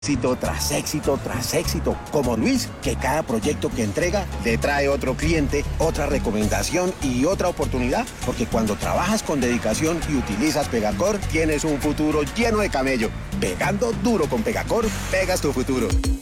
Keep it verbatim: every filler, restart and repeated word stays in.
Éxito tras éxito tras éxito, como Luis, que cada proyecto que entrega le trae otro cliente, otra recomendación y otra oportunidad, porque cuando trabajas con dedicación y utilizas Pegacor, tienes un futuro lleno de camello. Pegando duro con Pegacor, pegas tu futuro.